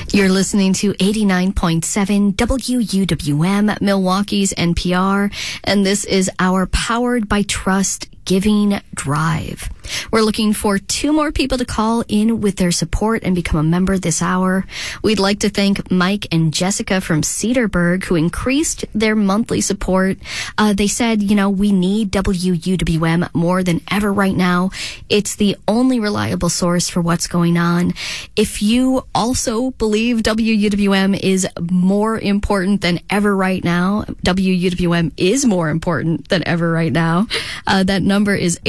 You're listening to 89.7 WUWM, Milwaukee's NPR, and this is our Powered by Trust Giving Drive. We're looking for 2 more people to call in with their support and become a member this hour. We'd like to thank Mike and Jessica from Cedarburg who increased their monthly support. They said, we need WUWM more than ever right now. It's the only reliable source for what's going on. If you also believe WUWM is more important than ever right now, WUWM is more important than ever right now. That number is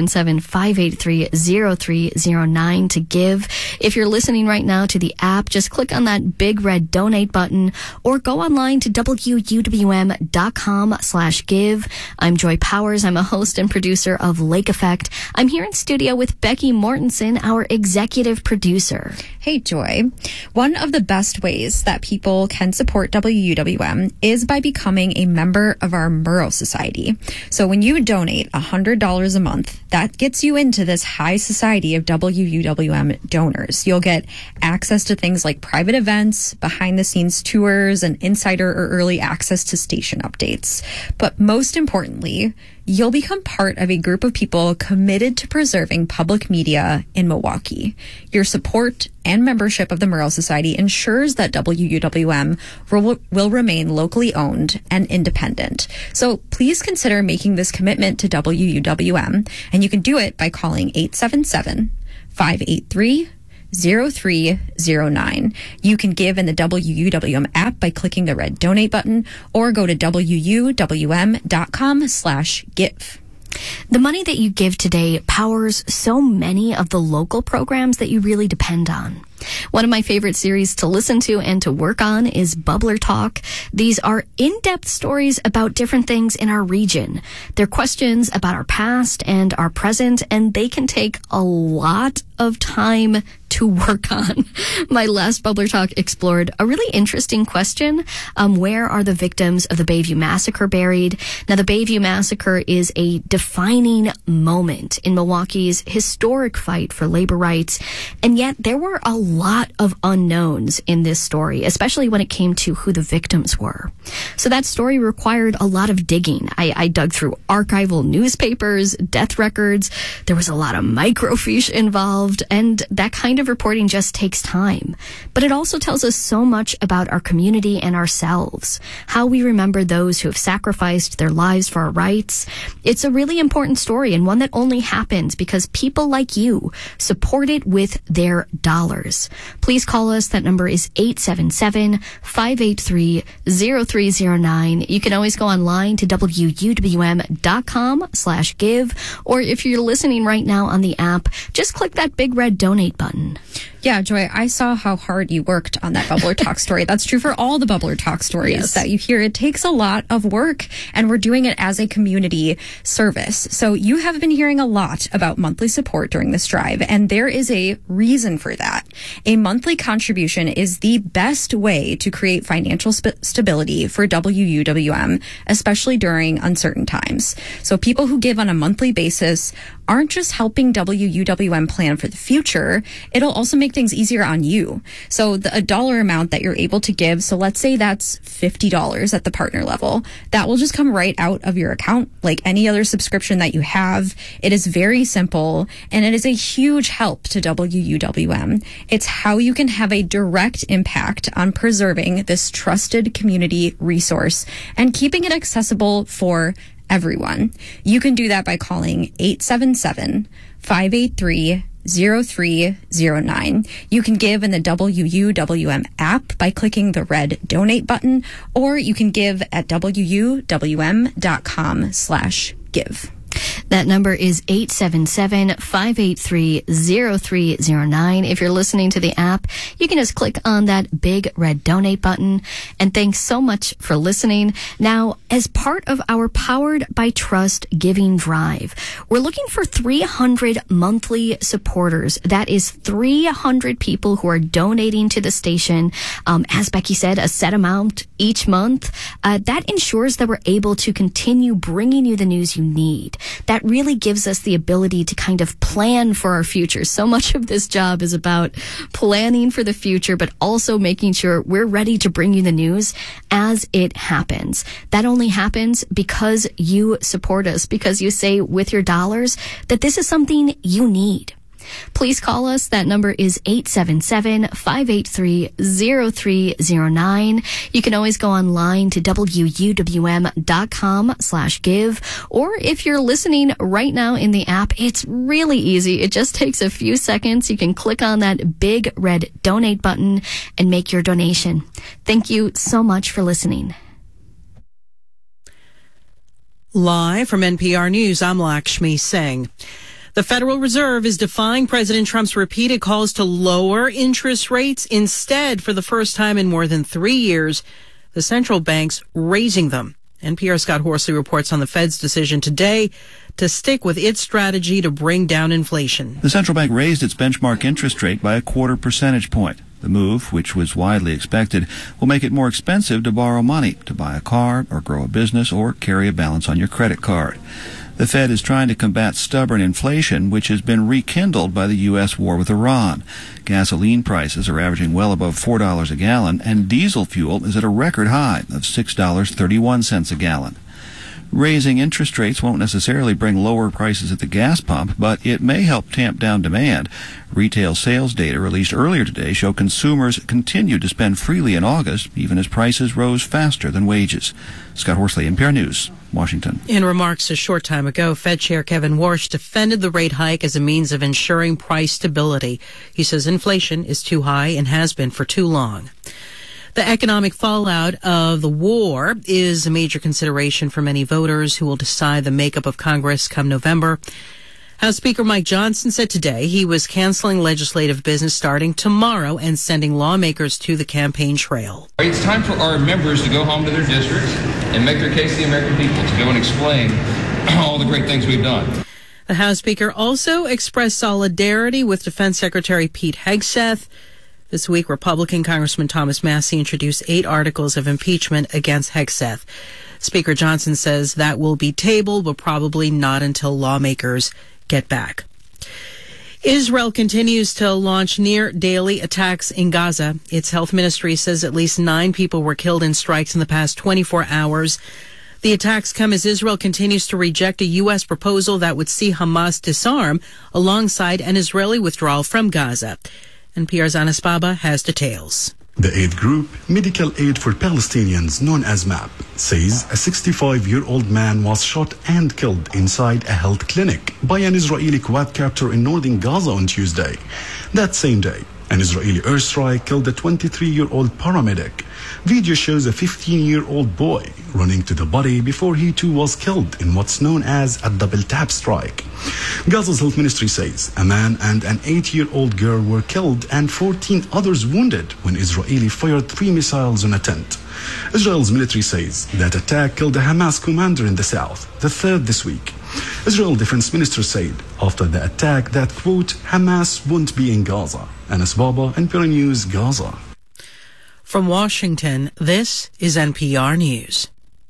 877-583-0309 to give. If you're listening right now to the app, just click on that big red donate button or go online to WUWM.com/give. I'm Joy Powers. I'm a host and producer of Lake Effect. I'm here in studio with Becky Mortensen, our executive producer. Hey, Joy. One of the best ways that people can support WUWM is by becoming a member of our Murrow Society. So when you donate $100 a month, that gets you into this high society of WUWM donors. You'll get access to things like private events, behind-the-scenes tours, and insider or early access to station updates. But most importantly, you'll become part of a group of people committed to preserving public media in Milwaukee. Your support and membership of the Murrow Society ensures that WUWM will remain locally owned and independent. So please consider making this commitment to WUWM, and you can do it by calling 877-583-0309. You can give in the WUWM app by clicking the red donate button or go to WUWM.com/give. The money that you give today powers so many of the local programs that you really depend on. One of my favorite series to listen to and to work on is Bubbler Talk. These are in-depth stories about different things in our region. They're questions about our past and our present, and they can take a lot of time to work on. My last Bubbler Talk explored a really interesting question. Where are the victims of the Bayview Massacre buried? Now, the Bayview Massacre is a defining moment in Milwaukee's historic fight for labor rights, and yet there were a lot of unknowns in this story, especially when it came to who the victims were. So that story required a lot of digging. I dug through archival newspapers, death records. There was a lot of microfiche involved, and that kind of reporting just takes time. But it also tells us so much about our community and ourselves, how we remember those who have sacrificed their lives for our rights. It's a really important story, and one that only happens because people like you support it with their dollars. Please call us. That number is 877-583-0309. You can always go online to WUWM.com/give, or if you're listening right now on the app, just click that big red donate button. Yeah, Joy, I saw how hard you worked on that Bubbler Talk story. That's true for all the Bubbler Talk stories that you hear. It takes a lot of work, and we're doing it as a community service. So you have been hearing a lot about monthly support during this drive, and there is a reason for that. A monthly contribution is the best way to create financial stability for WUWM, especially during uncertain times. So people who give on a monthly basis aren't just helping WUWM plan for the future, it'll also make things easier on you. So a dollar amount that you're able to give, so let's say that's $50 at the partner level, that will just come right out of your account like any other subscription that you have. It is very simple, and it is a huge help to WUWM. It's how you can have a direct impact on preserving this trusted community resource and keeping it accessible for everyone. You can do that by calling 877-583-0309. You can give in the WUWM app by clicking the red donate button, or you can give at WUWM.com/give. That number is 877-583-0309. If you're listening to the app, you can just click on that big red donate button. And thanks so much for listening. Now, as part of our Powered by Trust Giving Drive, we're looking for 300 monthly supporters. That is 300 people who are donating to the station. As Becky said, a set amount each month. That ensures that we're able to continue bringing you the news you need. That that really gives us the ability to kind of plan for our future. So much of this job is about planning for the future, but also making sure we're ready to bring you the news as it happens. That only happens because you support us, because you say with your dollars that this is something you need. Please call us. That number is 877-583-0309. You can always go online to wuwm.com/give. Or if you're listening right now in the app, it's really easy. It just takes a few seconds. You can click on that big red donate button and make your donation. Thank you so much for listening. Live from NPR News, I'm Lakshmi Singh. The Federal Reserve is defying President Trump's repeated calls to lower interest rates. Instead, for the first time in more than 3 years, the central bank's raising them. NPR's Scott Horsley reports on the Fed's decision today to stick with its strategy to bring down inflation. The central bank raised its benchmark interest rate by 0.25 percentage point. The move, which was widely expected, will make it more expensive to borrow money, to buy a car or grow a business or carry a balance on your credit card. The Fed is trying to combat stubborn inflation, which has been rekindled by the U.S. war with Iran. Gasoline prices are averaging well above $4 a gallon, and diesel fuel is at a record high of $6.31 a gallon. Raising interest rates won't necessarily bring lower prices at the gas pump, but it may help tamp down demand. Retail sales data released earlier today show consumers continued to spend freely in August, even as prices rose faster than wages. Scott Horsley, NPR News, Washington. In remarks a short time ago, Fed Chair Kevin Warsh defended the rate hike as a means of ensuring price stability. He says inflation is too high and has been for too long. The economic fallout of the war is a major consideration for many voters who will decide the makeup of Congress come November. House Speaker Mike Johnson said today he was canceling legislative business starting tomorrow and sending lawmakers to the campaign trail. It's time for our members to go home to their districts and make their case to the American people, to go and explain all the great things we've done. The House Speaker also expressed solidarity with Defense Secretary Pete Hegseth. This week, Republican Congressman Thomas Massie introduced 8 articles of impeachment against Hegseth. Speaker Johnson says that will be tabled, but probably not until lawmakers get back. Israel continues to launch near-daily attacks in Gaza. Its health ministry says at least 9 people were killed in strikes in the past 24 hours. The attacks come as Israel continues to reject a U.S. proposal that would see Hamas disarm alongside an Israeli withdrawal from Gaza. NPR's Anas Baba has details. The aid group, Medical Aid for Palestinians, known as MAP, says a 65-year-old man was shot and killed inside a health clinic by an Israeli quadcopter in northern Gaza on Tuesday. That same day, an Israeli airstrike killed a 23-year-old paramedic. Video shows a 15-year-old boy running to the body before he too was killed in what's known as a double tap strike. Gaza's health ministry says a man and an 8-year-old girl were killed and 14 others wounded when Israeli fired 3 missiles on a tent. Israel's military says that attack killed a Hamas commander in the south, the 3rd this week. Israel defense minister said after the attack that, quote, Hamas won't be in Gaza. Anas Baba, NPR News, Gaza. From Washington, this is NPR News.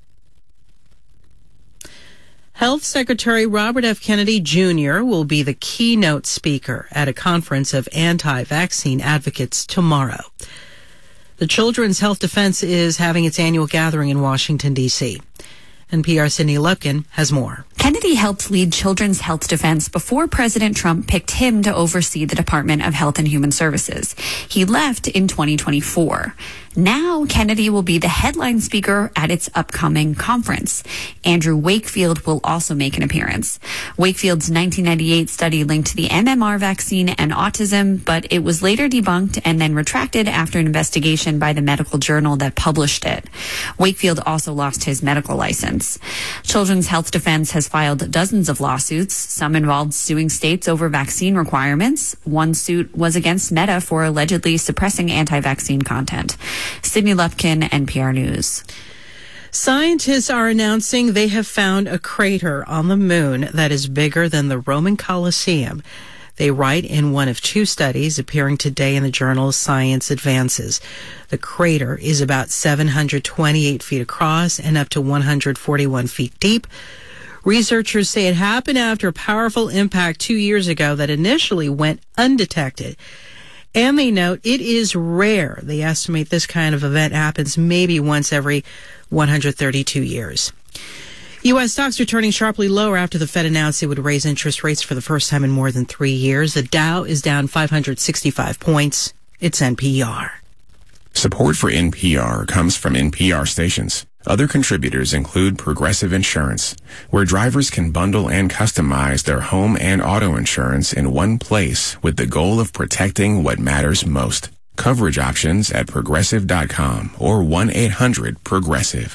Health Secretary Robert F. Kennedy Jr. will be the keynote speaker at a conference of anti-vaccine advocates tomorrow. The Children's Health Defense is having its annual gathering in Washington, D.C. NPR's Sydney Lupkin has more. Kennedy helped lead Children's Health Defense before President Trump picked him to oversee the Department of Health and Human Services. He left in 2024. Now, Kennedy will be the headline speaker at its upcoming conference. Andrew Wakefield will also make an appearance. Wakefield's 1998 study linked the MMR vaccine and autism, but it was later debunked and then retracted after an investigation by the medical journal that published it. Wakefield also lost his medical license. Children's Health Defense has filed dozens of lawsuits. Some involved suing states over vaccine requirements. One suit was against Meta for allegedly suppressing anti-vaccine content. Sydney Lupkin, NPR News. Scientists are announcing they have found a crater on the moon that is bigger than the Roman Colosseum. They write in one of 2 studies appearing today in the journal Science Advances. The crater is about 728 feet across and up to 141 feet deep. Researchers say it happened after a powerful impact 2 years ago that initially went undetected. And they note it is rare. They estimate this kind of event happens maybe once every 132 years. U.S. stocks are turning sharply lower after the Fed announced it would raise interest rates for the first time in more than 3 years. The Dow is down 565 points. It's NPR. Support for NPR comes from NPR stations. Other contributors include Progressive Insurance, where drivers can bundle and customize their home and auto insurance in one place with the goal of protecting what matters most. Coverage options at Progressive.com or 1-800-PROGRESSIVE.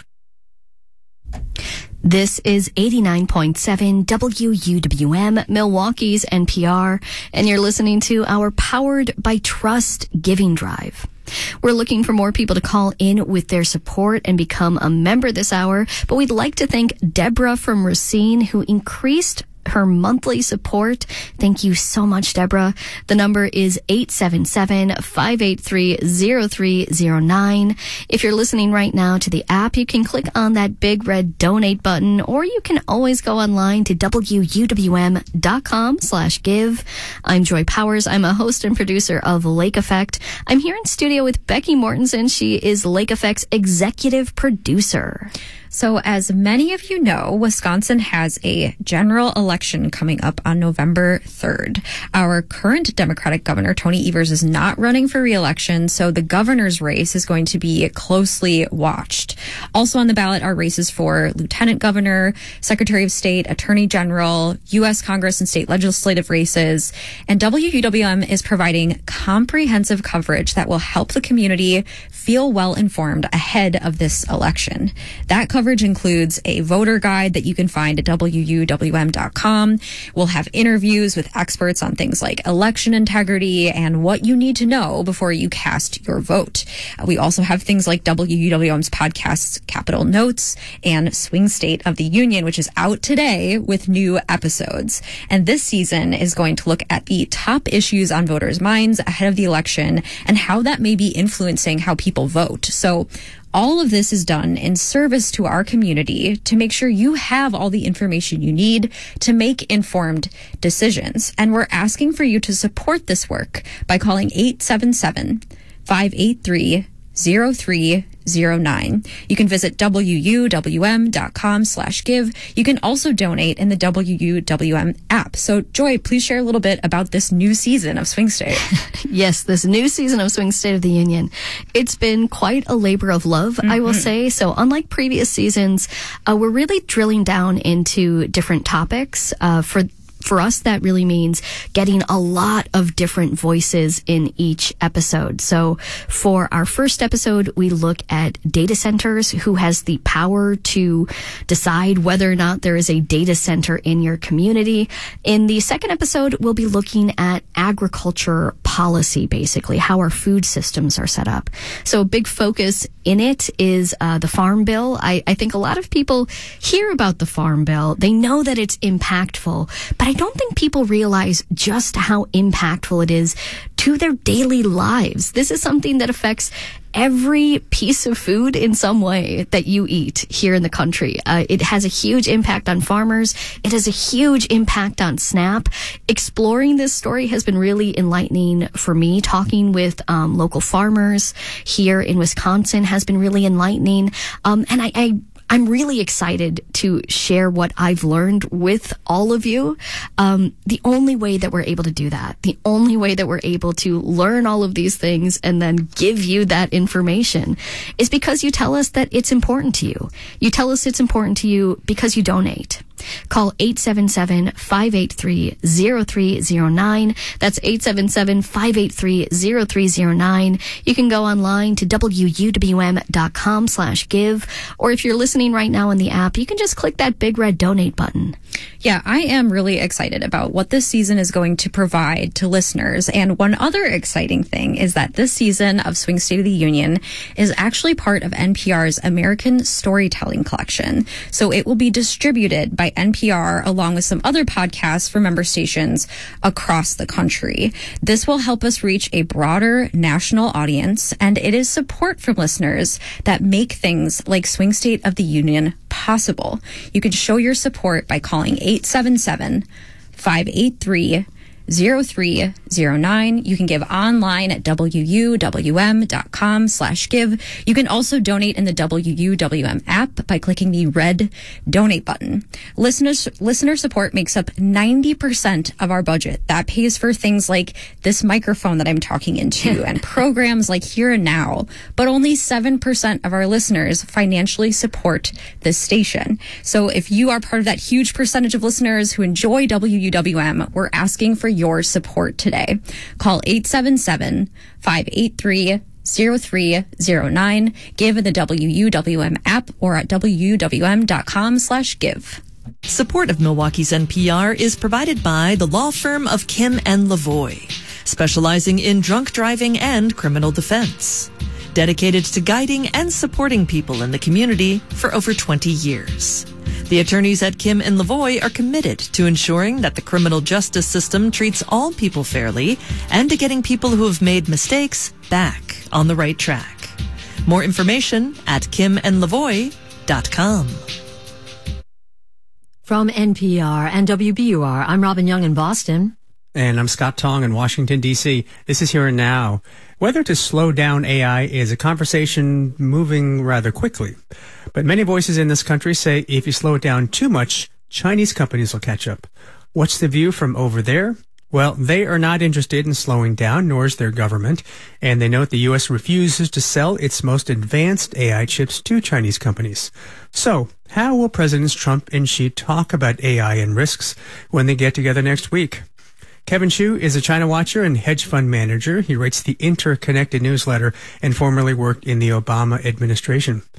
This is 89.7 WUWM, Milwaukee's NPR, and you're listening to our Powered by Trust Giving Drive. We're looking for more people to call in with their support and become a member this hour, but we'd like to thank Deborah from Racine, who increased her monthly support. Thank you so much, Deborah. The number is 877-583-0309. If you're listening right now to the app, you can click on that big red donate button, or you can always go online to wuwm.com/give. I'm Joy Powers. I'm a host and producer of Lake Effect. I'm here in studio with Becky Mortensen. She is Lake Effect's executive producer. So as many of you know, Wisconsin has a general election coming up on November 3rd. Our current Democratic governor, Tony Evers, is not running for re-election, so the governor's race is going to be closely watched. Also on the ballot are races for lieutenant governor, secretary of state, attorney general, U.S. Congress and state legislative races, and WUWM is providing comprehensive coverage that will help the community feel well informed ahead of this election. That coverage includes a voter guide that you can find at WUWM.com. We'll have interviews with experts on things like election integrity and what you need to know before you cast your vote. We also have things like WUWM's podcasts, Capitol Notes, and Swing State of the Union, which is out today with new episodes. And this season is going to look at the top issues on voters' minds ahead of the election and how that may be influencing how people vote. So all of this is done in service to our community to make sure you have all the information you need to make informed decisions. And we're asking for you to support this work by calling 877-583-0309. You can visit wuwm.com/give. You can also donate in the WUWM app. So, Joy, please share a little bit about this new season of Swing State. Yes, this new season of Swing State of the Union. It's been quite a labor of love, I will say. So, unlike previous seasons, we're really drilling down into different topics. For us, that really means getting a lot of different voices in each episode. So for our first episode, we look at data centers, who has the power to decide whether or not there is a data center in your community. In the second episode, we'll be looking at agriculture policy, basically, how our food systems are set up. So a big focus in it is the Farm Bill. I think a lot of people hear about the Farm Bill. They know that it's impactful, but I don't think people realize just how impactful it is to their daily lives. This is something that affects every piece of food in some way that you eat here in the country. It has a huge impact on farmers. It has a huge impact on SNAP. Exploring this story has been really enlightening for me. Talking with local farmers here in Wisconsin has been really enlightening. And I'm really excited to share what I've learned with all of you. The only way that we're able to do that, the only way that we're able to learn all of these things and then give you that information is because you tell us that it's important to you. You tell us it's important to you because you donate. Call 877-583-0309. That's 877-583-0309. You can go online to wuwm.com/give. Or if you're listening right now in the app, you can just click that big red donate button. Yeah, I am really excited about what this season is going to provide to listeners. And one other exciting thing is that this season of Swing State of the Union is actually part of NPR's American Storytelling Collection. So it will be distributed by NPR along with some other podcasts for member stations across the country. This will help us reach a broader national audience, and it is support from listeners that make things like Swing State of the union possible. You can show your support by calling 877-583-0309. You can give online at wuwm.com/give. You can also donate in the WUWM app by clicking the red donate button. Listener support makes up 90% of our budget. That pays for things like this microphone that I'm talking into and programs like Here and Now. But only 7% of our listeners financially support this station. So if you are part of that huge percentage of listeners who enjoy WUWM, we're asking for your support today. Call 877-583-0309. Give in the WUWM app or at wuwm.com/give. Support of Milwaukee's NPR is provided by the law firm of Kim and Lavoie, specializing in drunk driving and criminal defense. Dedicated to guiding and supporting people in the community for over 20 years. The attorneys at Kim and Lavoie are committed to ensuring that the criminal justice system treats all people fairly and to getting people who have made mistakes back on the right track. More information at kimandlavoie.com. From NPR and WBUR, I'm Robin Young in Boston. And I'm Scott Tong in Washington, D.C. This is Here and Now. Whether to slow down AI is a conversation moving rather quickly. But many voices in this country say if you slow it down too much, Chinese companies will catch up. What's the view from over there? Well, they are not interested in slowing down, nor is their government. And they note the U.S. refuses to sell its most advanced AI chips to Chinese companies. So, how will Presidents Trump and Xi talk about AI and risks when they get together next week? Kevin Chu is a China watcher and hedge fund manager. He writes the Interconnected newsletter and formerly worked in the Obama administration.